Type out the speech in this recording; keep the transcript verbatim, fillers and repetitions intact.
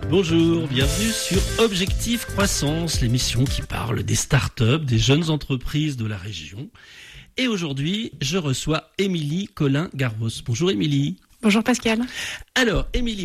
Bonjour, bienvenue sur Objectif Croissance, l'émission qui parle des startups, des jeunes entreprises de la région. Et aujourd'hui, je reçois Émilie Colin-Garros. Bonjour Émilie. Bonjour Pascal. Alors Émilie,